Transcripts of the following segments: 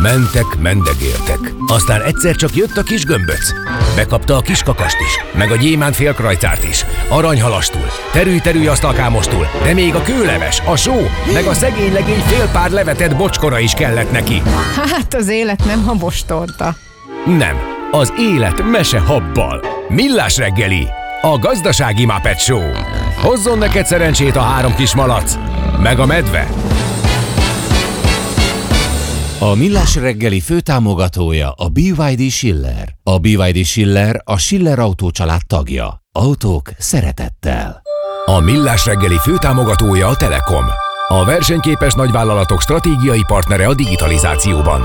Mentek, mendegéltek. Aztán egyszer csak jött a kis gömböc. Bekapta a kis kakast is, meg a gyémánt félkrajcárt is, aranyhalastul, terülj asztalkámostul, de még a kőleves, a só, meg a szegény legény fél pár levetett bocskora is kellett neki. Hát az élet nem habostorta. Nem, az élet mese habbal. Millás reggeli, a gazdasági Muppet Show. Hozzon neked szerencsét a 3 kis malac, meg a medve. A Millás reggeli főtámogatója a BYD Schiller. A BYD Schiller a Schiller Autó család tagja. Autók szeretettel. A Millás reggeli főtámogatója a Telekom. A versenyképes nagyvállalatok stratégiai partnere a digitalizációban.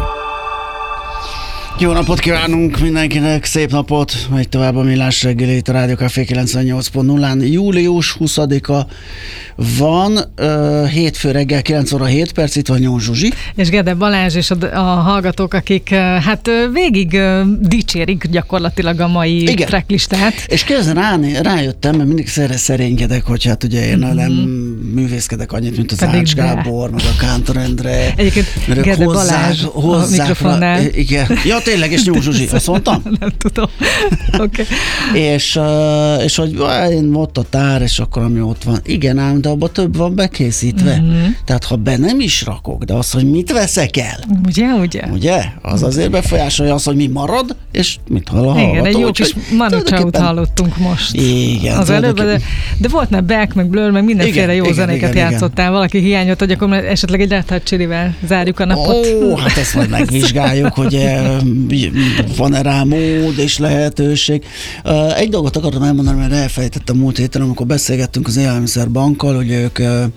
Jó napot kívánunk mindenkinek, szép napot, megy tovább a Millás reggeli itt a Rádió Café 98.0-án. Július 20-a van, hétfő reggel 9 óra 7 perc, itt van Nyós Zsuzsi. És Gede Balázs és a hallgatók, akik hát végig dicsérik gyakorlatilag a mai tracklistát. És közben rájöttem, mert mindig szerénykedek, hogy hát ugye én nem művészkedek annyit, mint az Ács Gábor, meg a Kántor Endre. Egyébként Gede Balázs a mikrofonnál. Igen. Ja, tényleg, és Nyós Zsuzsi, azt mondtam? Nem tudom. Okay. És hogy én ott a tár, és akkor ami ott van. Igen ám, de abban több van bekészítve. Tehát ha be nem is rakok, de az, hogy mit veszek el. Ugye? Az azért befolyásolja az, hogy mi marad, és mit hall a hallgató. Igen, egy jó kis Manu Chao-t hallottunk most. Igen. Az előbb, de volt már Beck, meg Blur, meg mindenféle jó zenéket játszottál. Valaki hiányzott, hogy akkor esetleg egy Red Hot Chilivel zárjuk a napot. Ó, hát ezt majd megvizsgáljuk, hogy van-e rá mód és lehetőség. Egy dolgot akartam elmondani, mert elfelejtettem múlt héten, amikor beszélgettünk az Élelmiszerbankkal, hogy ők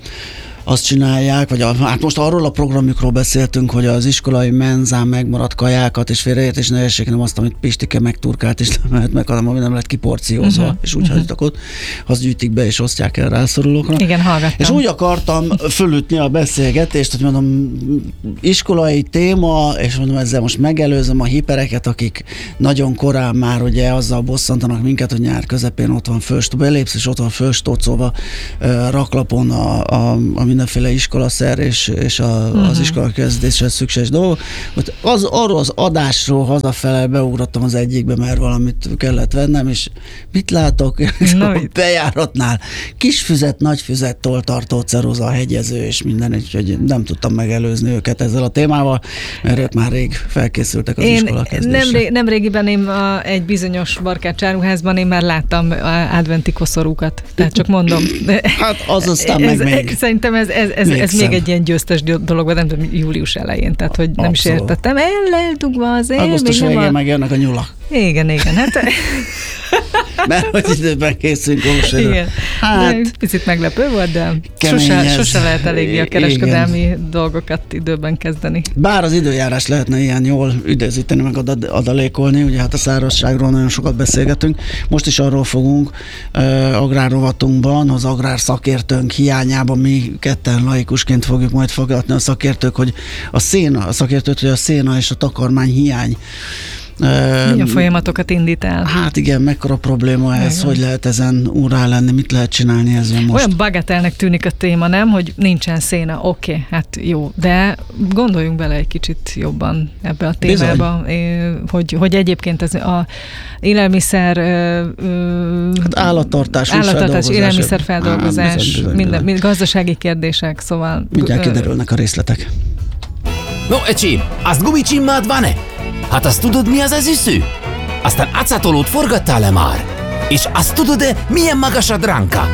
azt csinálják, vagy hát most arról a programjukról beszéltünk, hogy az iskolai menzán megmaradt kajákat, és félreértés ne essék, nem azt, amit Pistike megturkált, és nem lehet meg, hanem ami nem lett kiporciózva, és úgy hagytak ott, azt gyűjtik be, és osztják el rászorulókra. Igen, hallgattam. És úgy akartam fölütni a beszélgetést, hogy mondom, iskolai téma, és mondom, ezzel most megelőzöm a hipereket, akik nagyon korán már ugye azzal bosszantanak minket, hogy nyár közepén ott van belépsz, és ott van fölstócolva raklapon a mindenféle iskolaszer és az iskola kezdéshez szükséges dolgok. Arról az adásról hazafele beugrottam az egyikbe, mert valamit kellett vennem, és mit látok? Bejáratnál kis füzet, nagy füzet, tolltartó, ceruza, hegyező és minden, úgyhogy nem tudtam megelőzni őket ezzel a témával, mert ők már rég felkészültek az iskola kezdésre. Nem régiben én egy bizonyos Barkács áruházban én már láttam adventi koszorúkat, tehát csak mondom. Hát az aztán még. Szerintem ez még egy ilyen győztes dolog, nem tudom, július elején, tehát hogy nem is értettem. Eldugva az él. Augusztus végén megjönnek a nyulak. Igen. Hát... Mert hogy időben készülünk. Igen. Hát, picit meglepő volt, de sose lehet eléggé a kereskedelmi dolgokat időben kezdeni. Bár az időjárás lehetne ilyen jól időzíteni, meg adalékolni, ugye hát a szárazságról nagyon sokat beszélgetünk. Most is arról fogunk agrárrovatunkban, az agrár szakértőnk hiányában mi ketten laikusként fogjuk majd fogadni a szakértők, hogy a széna és a takarmány hiány milyen folyamatokat indít el? Hát igen, mekkora probléma ez, hogy lehet ezen úrrá lenni, mit lehet csinálni ezzel most? Olyan bagatelnek tűnik a téma, nem? Hogy nincsen széna, oké, hát jó, de gondoljunk bele egy kicsit jobban ebbe a témába, hogy egyébként ez a élelmiszer állattartás, élelmiszerfeldolgozás, minden gazdasági kérdések, szóval... Mindjárt kiderülnek a részletek. No, ecsim, azt gumicsimmád van-e? Hát azt tudod, mi az az üsző? Aztán acatolót forgattál-e már? És azt tudod-e, milyen magas a dránka?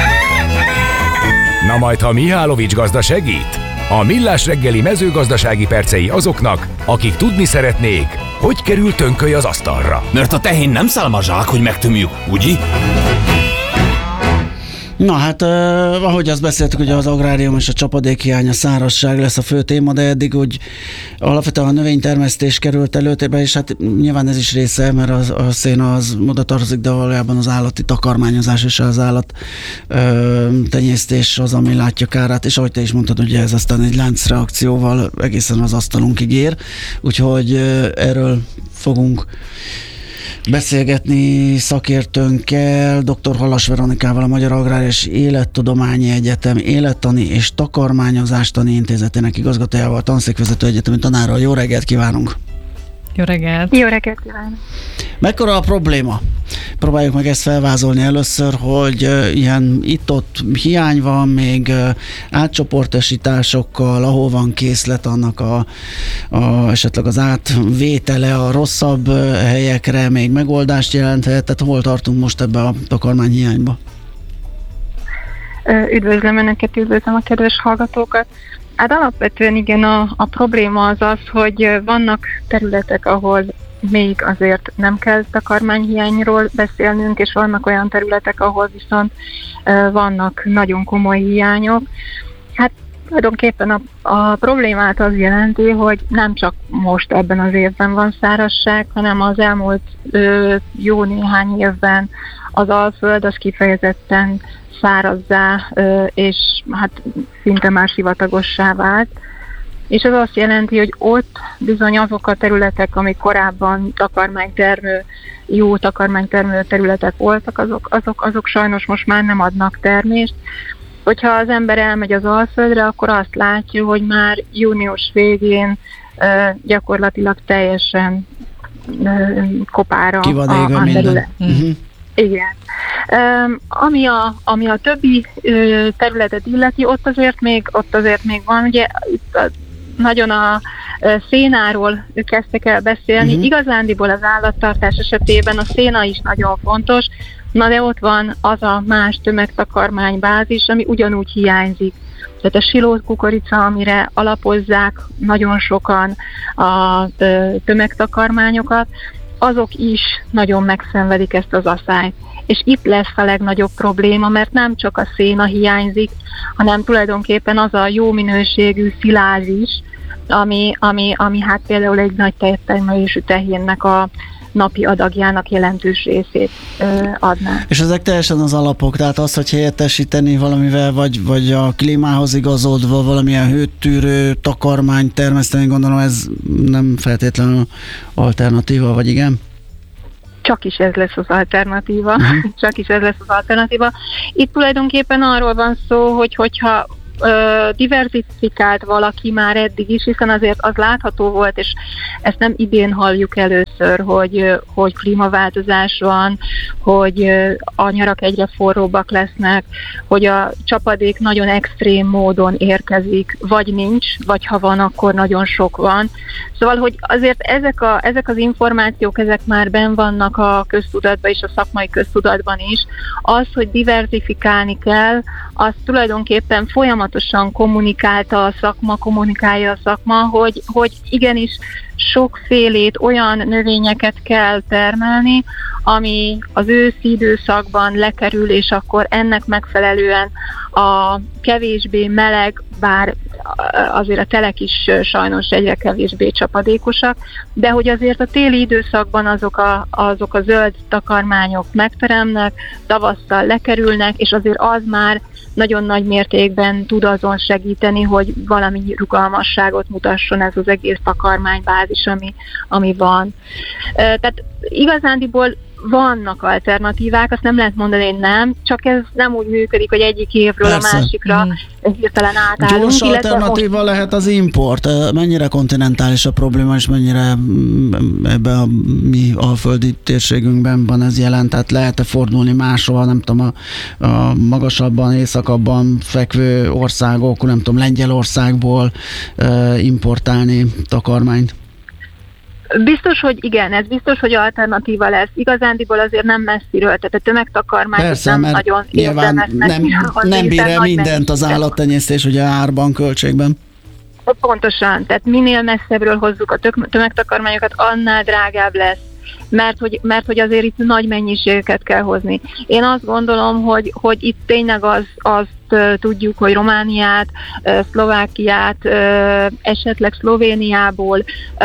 Na majd, ha Mihálovics gazda segít? A Millás reggeli mezőgazdasági percei azoknak, akik tudni szeretnék, hogy kerül tönköly az asztalra. Mert a tehén nem szálmazsák, hogy megtömjük, ugye? Na hát, ahogy azt beszéltük, hogy az agrárium és a csapadékhiány, a szárazság lesz a fő téma, de eddig úgy alapvetően a növénytermesztés került előtérbe, és hát nyilván ez is része, mert a széna az oda tartozik, de valójában az állati takarmányozás és az állat tenyésztés az, ami látja kárát, és ahogy te is mondtad, ugye ez aztán egy láncreakcióval egészen az asztalunkig ér, úgyhogy erről fogunk beszélgetni szakértőnkkel, dr. Hallas Veronikával, a Magyar Agrár és Élettudományi Egyetem Élettani és Takarmányozástani Intézetének igazgatójával, tanszékvezető egyetemi tanárral. Jó reggelt kívánunk! Jó reggelt! Jó reggelt kívánok! Mekkora a probléma? Próbáljuk meg ezt felvázolni először, hogy ilyen itt-ott hiány van, még átcsoportosításokkal, ahol van készlet, annak esetleg az átvétele a rosszabb helyekre még megoldást jelenthet, tehát hol tartunk most ebbe a takarmányhiányba? Üdvözlöm Önöket, üdvözlöm a kedves hallgatókat. Hát alapvetően igen, a probléma az az, hogy vannak területek, ahol még azért nem kell takarmányhiányról beszélnünk, és vannak olyan területek, ahol viszont vannak nagyon komoly hiányok. Hát tulajdonképpen a problémát az jelenti, hogy nem csak most ebben az évben van szárazság, hanem az elmúlt jó néhány évben az Alföld az kifejezetten szárazzá, és hát szinte már sivatagossá vált. És ez azt jelenti, hogy ott bizony azok a területek, amik korábban jó takarmánytermő területek voltak, azok sajnos most már nem adnak termést. Hogyha az ember elmegy az Alföldre, akkor azt látja, hogy már június végén gyakorlatilag teljesen kopára a terület. Igen. Ami a többi területet illeti, ott azért még van, ugye itt nagyon a szénáról kezdtek el beszélni. Igazándiból az állattartás esetében a széna is nagyon fontos, na de ott van az a más tömegtakarmánybázis, ami ugyanúgy hiányzik. Tehát a silót kukorica, amire alapozzák nagyon sokan a tömegtakarmányokat, azok is nagyon megszenvedik ezt az asszályt. És itt lesz a legnagyobb probléma, mert nem csak a széna hiányzik, hanem tulajdonképpen az a jó minőségű szilázs is, ami hát például egy nagy tejtermelésű tehénnek a napi adagjának jelentős részét adná. És ezek teljesen az alapok, tehát az, hogy helyettesíteni valamivel, vagy a klímához igazodva valamilyen hőttűrő takarmányt termeszteni, gondolom ez nem feltétlenül alternatíva, vagy igen? Csak is ez lesz az alternatíva. Csak is ez lesz az alternatíva. Itt tulajdonképpen arról van szó, hogyha diversifikált valaki már eddig is, hiszen azért az látható volt, és ezt nem idén halljuk először, hogy klímaváltozás van, hogy a nyarak egyre forróbbak lesznek, hogy a csapadék nagyon extrém módon érkezik, vagy nincs, vagy ha van, akkor nagyon sok van. Szóval, hogy azért ezek az információk, ezek már benn vannak a köztudatban és a szakmai köztudatban is. Az, hogy diversifikálni kell, az tulajdonképpen folyamatosan kommunikálja a szakma, hogy igenis sokfélét olyan növényeket kell termelni, ami az őszi időszakban lekerül, és akkor ennek megfelelően a kevésbé meleg, bár azért a telek is sajnos egyre kevésbé csapadékosak, de hogy azért a téli időszakban azok a zöld takarmányok megteremnek, tavasszal lekerülnek, és azért az már nagyon nagy mértékben tud azon segíteni, hogy valami rugalmasságot mutasson ez az egész takarmánybázis, ami van. Tehát igazándiból vannak alternatívák, azt nem lehet mondani, hogy nem, csak ez nem úgy működik, hogy egyik évről a másikra hirtelen átállunk. Gyors alternatíva lehet az import. Mennyire kontinentális a probléma, és mennyire ebben a mi alföldi térségünkben van ez jelent? Tehát lehet-e fordulni máshova, nem tudom, a magasabban, északabban fekvő országok, nem tudom, Lengyelországból importálni takarmányt? Biztos, hogy igen, ez biztos, hogy alternatíva lesz. Igazándiból azért nem messziről, tehát a tömegtakarmány nem nagyon érdemes nem bír mindent az állattenyésztés ugye árban, költségben. Pontosan, tehát minél messzebbről hozzuk a tömegtakarmányokat, annál drágább lesz. Mert hogy azért itt nagy mennyiségeket kell hozni. Én azt gondolom, hogy itt tényleg azt tudjuk, hogy Romániát, Szlovákiát, esetleg Szlovéniából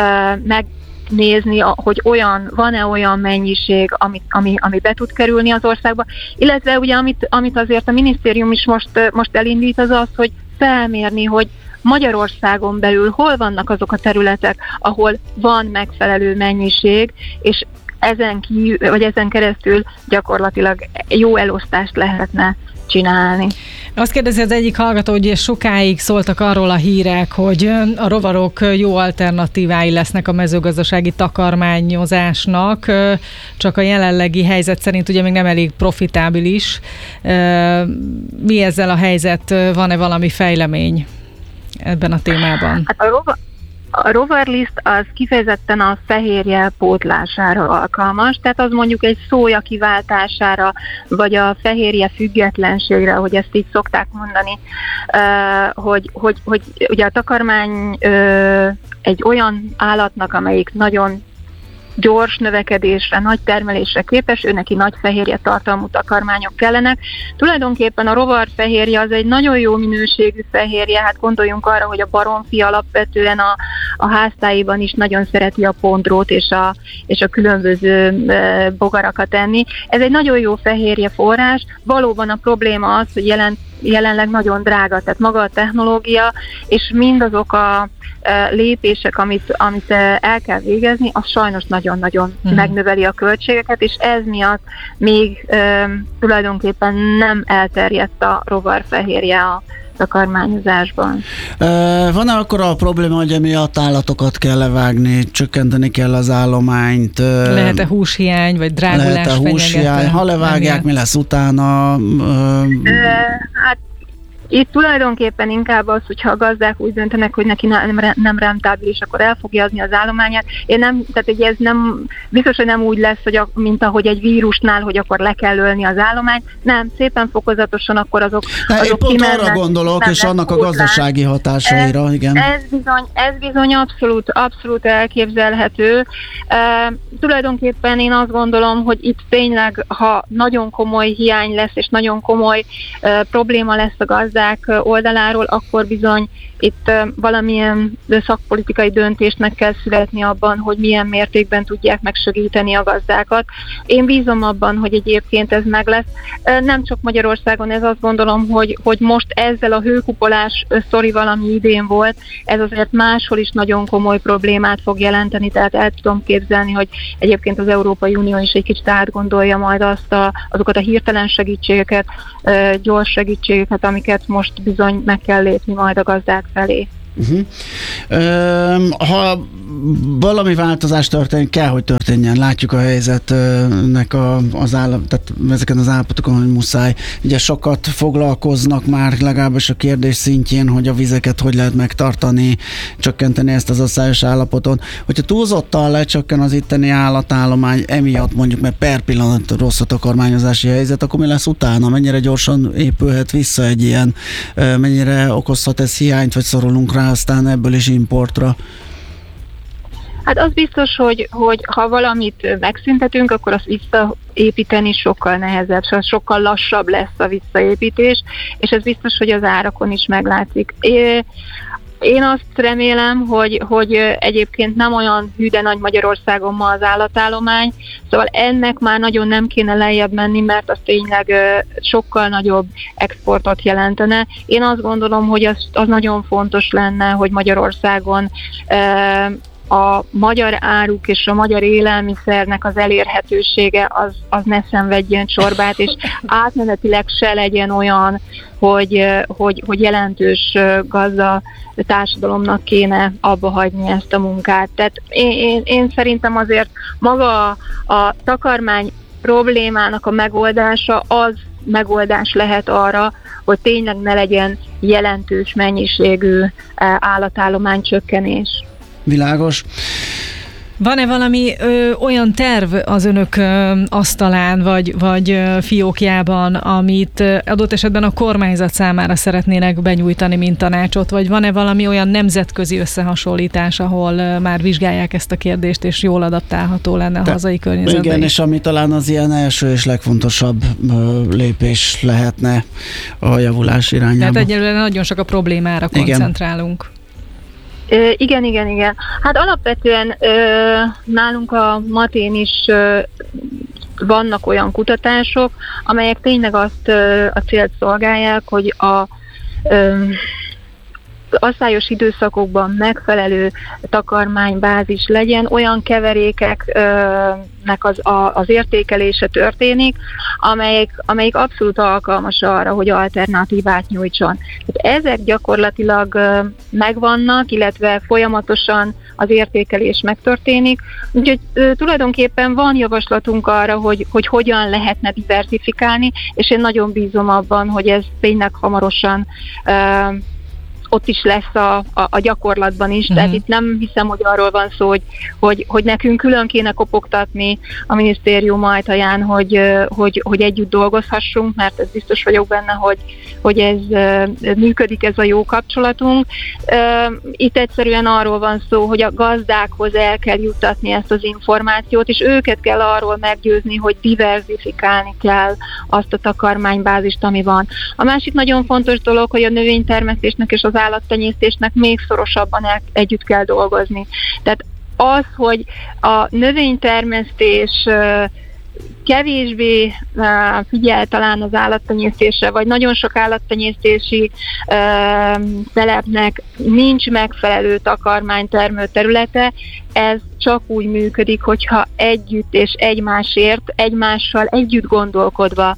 megnézni, hogy van-e olyan mennyiség, ami be tud kerülni az országba. Illetve ugye, amit azért a minisztérium is most elindít, az, hogy felmérni, hogy Magyarországon belül hol vannak azok a területek, ahol van megfelelő mennyiség, és ezen keresztül gyakorlatilag jó elosztást lehetne csinálni. Azt kérdezi az egyik hallgató, hogy sokáig szóltak arról a hírek, hogy a rovarok jó alternatívái lesznek a mezőgazdasági takarmányozásnak, csak a jelenlegi helyzet szerint ugye még nem elég profitábilis. Mi ezzel a helyzet? Van-e valami fejlemény ebben a témában? Hát a rovarliszt az kifejezetten a fehérje pótlására alkalmas, tehát az mondjuk egy szója kiváltására, vagy a fehérje függetlenségre, hogy ezt így szokták mondani, hogy ugye a takarmány egy olyan állatnak, amelyik nagyon gyors növekedésre, nagy termelésre képes, ő neki nagy fehérje tartalmú takarmányok kellenek. Tulajdonképpen a rovarfehérje az egy nagyon jó minőségű fehérje, hát gondoljunk arra, hogy a baromfi alapvetően a háztáiban is nagyon szereti a pondrót és a különböző bogarakat enni. Ez egy nagyon jó fehérje forrás. Valóban a probléma az, hogy jelenleg nagyon drága, tehát maga a technológia, és mindazok a lépések, amit el kell végezni, az sajnos nagyon-nagyon megnöveli a költségeket, és ez miatt még tulajdonképpen nem elterjedt a rovarfehérje a takarmányozásban. Van-e akkor a probléma, hogy emiatt állatokat kell levágni, csökkenteni kell az állományt? Lehet-e húshiány, vagy drágulás lehet-e húshiány? Ha levágják, mi lesz utána? Hát itt tulajdonképpen inkább az, hogyha a gazdák úgy döntenek, hogy neki nem rentábilis, akkor el fogja adni az állományát. Tehát ez nem, biztos, hogy nem úgy lesz, hogy mint ahogy egy vírusnál, hogy akkor le kell ölni az állományt. Nem, szépen fokozatosan akkor azok én pont arra gondolok, és annak a gazdasági hatásaira, igen. Ez bizony abszolút elképzelhető. Tulajdonképpen én azt gondolom, hogy itt tényleg, ha nagyon komoly hiány lesz, és nagyon komoly probléma lesz a gazdák oldaláról, akkor bizony itt valamilyen szakpolitikai döntésnek kell születni abban, hogy milyen mértékben tudják megsegíteni a gazdákat. Én bízom abban, hogy egyébként ez meg lesz. Nem csak Magyarországon, ez azt gondolom, hogy most ezzel a hőkupolás sztorival, ami idén volt, ez azért máshol is nagyon komoly problémát fog jelenteni, tehát el tudom képzelni, hogy egyébként az Európai Unió is egy kicsit átgondolja majd azokat a hirtelen segítségeket, gyors segítségeket, amiket most bizony meg kell lépni majd a gazdák felé. Ha valami változás történik, kell, hogy történjen. Látjuk a helyzetnek tehát ezeken az állapotokon, hogy muszáj. Ugye sokat foglalkoznak már legalábbis a kérdés szintjén, hogy a vizeket hogy lehet megtartani, csökkenteni ezt az asszályos állapoton. Hogyha túlzottan lecsökken az itteni állatállomány, emiatt mondjuk, mert per pillanat rossz a takarmányozási helyzet, akkor mi lesz utána? Mennyire gyorsan épülhet vissza egy ilyen, mennyire okozhat ez hiányt, vagy szorulunk rá aztán ebből is importra? Hát az biztos, hogy ha valamit megszüntetünk, akkor azt visszaépíteni sokkal nehezebb, sokkal lassabb lesz a visszaépítés, és ez biztos, hogy az árakon is meglátszik. Én azt remélem, hogy egyébként nem olyan hű de nagy Magyarországon ma az állatállomány, szóval ennek már nagyon nem kéne lejjebb menni, mert az tényleg sokkal nagyobb exportot jelentene. Én azt gondolom, hogy az nagyon fontos lenne, hogy Magyarországon a magyar áruk és a magyar élelmiszernek az elérhetősége az ne szenvedjen csorbát, és átmenetileg se legyen olyan, hogy jelentős gazda társadalomnak kéne abba hagyni ezt a munkát. Tehát én szerintem azért maga a takarmány problémának a megoldása az megoldás lehet arra, hogy tényleg ne legyen jelentős mennyiségű állatállomány csökkenés. Világos. Van-e valami olyan terv az önök asztalán, vagy fiókjában, amit adott esetben a kormányzat számára szeretnének benyújtani, mint tanácsot, vagy van-e valami olyan nemzetközi összehasonlítás, ahol már vizsgálják ezt a kérdést, és jól adaptálható lenne a hazai környezetben? Igen, és ami talán az ilyen első és legfontosabb lépés lehetne a javulás irányába. Tehát egyelőre nagyon sok a problémára koncentrálunk. Igen. Hát alapvetően nálunk a Matén is vannak olyan kutatások, amelyek tényleg azt a célt szolgálják, hogy asszályos időszakokban megfelelő takarmánybázis legyen, olyan keverékeknek az értékelése történik, amelyik abszolút alkalmas arra, hogy alternatívát nyújtson. Tehát ezek gyakorlatilag megvannak, illetve folyamatosan az értékelés megtörténik. Úgyhogy tulajdonképpen van javaslatunk arra, hogy hogyan lehetne diversifikálni, és én nagyon bízom abban, hogy ez tényleg hamarosan ott is lesz a gyakorlatban is, tehát itt nem hiszem, hogy arról van szó, hogy nekünk külön kéne kopogtatni a minisztérium ajtaján, hogy együtt dolgozhassunk, mert ez biztos vagyok benne, hogy ez működik, ez a jó kapcsolatunk. Itt egyszerűen arról van szó, hogy a gazdákhoz el kell juttatni ezt az információt, és őket kell arról meggyőzni, hogy diverzifikálni kell azt a takarmánybázist, ami van. A másik nagyon fontos dolog, hogy a növénytermesztésnek és az állattenyésztésnek még szorosabban együtt kell dolgozni. Tehát az, hogy a növénytermesztés kevésbé figyel talán az állattenyésztésre, vagy nagyon sok állattenyésztési telepnek nincs megfelelő takarmánytermő területe, ez csak úgy működik, hogyha együtt és egymással együtt gondolkodva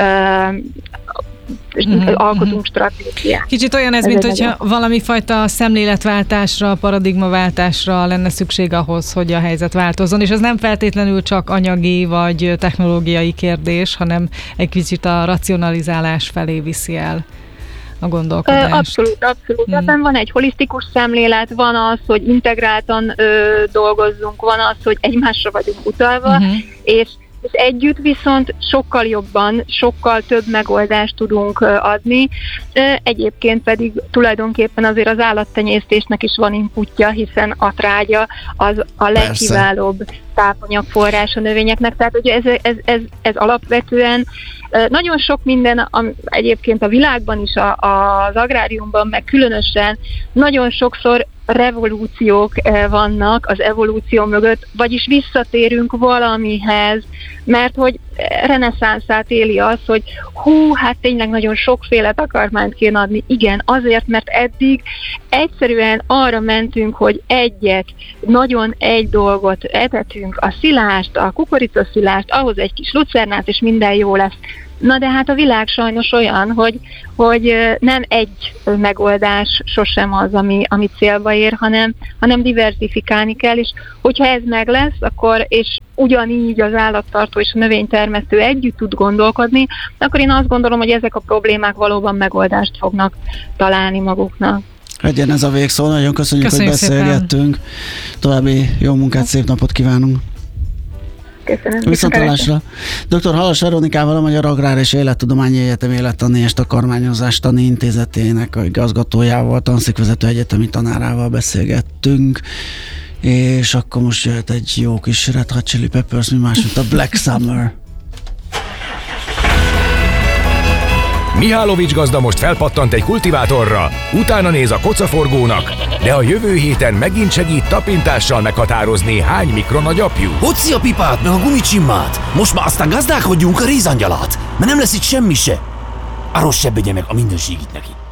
alkotunk stratégiát. Kicsit olyan ez mint hogyha valami fajta szemléletváltásra, paradigmaváltásra lenne szükség ahhoz, hogy a helyzet változzon, és ez nem feltétlenül csak anyagi vagy technológiai kérdés, hanem egy kicsit a racionalizálás felé viszi el a gondolkodást. Abszolút. Ebben van egy holisztikus szemlélet, van az, hogy integráltan dolgozzunk, van az, hogy egymásra vagyunk utalva, és együtt viszont sokkal jobban, sokkal több megoldást tudunk adni. Egyébként pedig tulajdonképpen azért az állattenyésztésnek is van inputja, hiszen a trágya az a legkiválóbb tápanyagforrás a növényeknek. Tehát ugye ez alapvetően nagyon sok minden, egyébként a világban is, az agráriumban, meg különösen nagyon sokszor revolúciók vannak az evolúció mögött, vagyis visszatérünk valamihez, mert hogy reneszánszát éli az, hogy hát tényleg nagyon sokféle takarmányt kéne adni. Igen, azért, mert eddig egyszerűen arra mentünk, hogy nagyon egy dolgot etetünk, a szilást, a kukoricaszilást, ahhoz egy kis lucernát, és minden jó lesz. Na de hát a világ sajnos olyan, hogy nem egy megoldás sosem az, ami célba ér, hanem diversifikálni kell, és hogyha ez meg lesz, akkor, és ugyanígy az állattartó és a növénytermesztő együtt tud gondolkodni, akkor én azt gondolom, hogy ezek a problémák valóban megoldást fognak találni maguknak. Legyen ez a végszó, nagyon köszönjük hogy beszélgettünk. Szépen. További jó munkát, szép napot kívánunk! Köszönöm. Viszontlátásra. Dr. Halas Veronikával, a Magyar Agrár és Élettudományi Egyetem Élettani és Takarmányozástani Intézetének igazgatójával, tanszékvezető egyetemi tanárával beszélgettünk, és akkor most jöhet egy jó kis Red Hot Chili Peppers, mi más, mint a Black Summer. Mihálovics gazda most felpattant egy kultivátorra, utána néz a kocaforgónak, de a jövő héten megint segít tapintással meghatározni, hány mikron a gyapjú. Hoci a pipát, meg a gumicsimmát! Most már aztán gazdálkodjunk a rézangyalát, mert nem lesz itt semmi se. A rossz sebbegye meg a mindenségit neki.